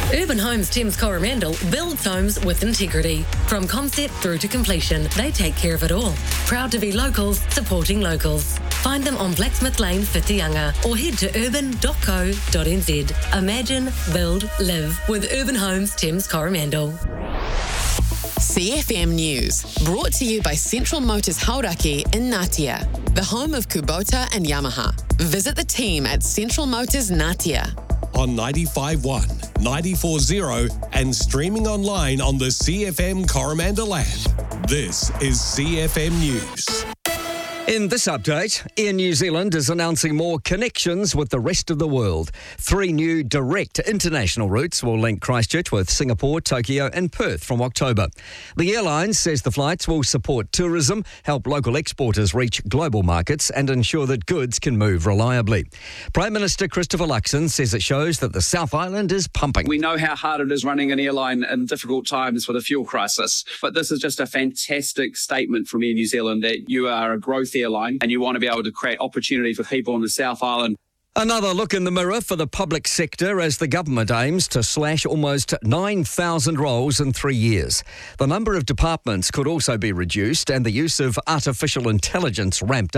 Urban Homes Thames Coromandel builds homes with integrity. From concept through to completion, they take care of it all. Proud to be locals, supporting locals. Find them on Blacksmith Lane, Whitianga, or head to urban.co.nz. Imagine, build, live with Urban Homes Thames Coromandel. CFM News, brought to you by Central Motors Hauraki in Ngatea, the home of Kubota and Yamaha. Visit the team at Central Motors Ngatea. On 95.1, 94.0 and streaming online on the CFM Coromandel app. This is CFM News. In this update, Air New Zealand is announcing more connections with the rest of the world. 3 new direct international routes will link Christchurch with Singapore, Tokyo and Perth from October. The airline says the flights will support tourism, help local exporters reach global markets and ensure that goods can move reliably. Prime Minister Christopher Luxon says it shows that the South Island is pumping. We know how hard it is running an airline in difficult times with a fuel crisis, but this is just a fantastic statement from Air New Zealand that you are a growth airline and you want to be able to create opportunity for people on the South Island. Another look in the mirror for the public sector as the government aims to slash almost 9,000 roles in 3 years. The number of departments could also be reduced and the use of artificial intelligence ramped up.